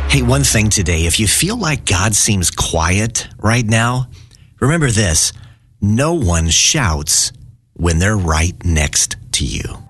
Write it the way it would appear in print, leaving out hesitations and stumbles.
Hey, one thing today, if you feel like God seems quiet right now, remember this: no one shouts when they're right next to you.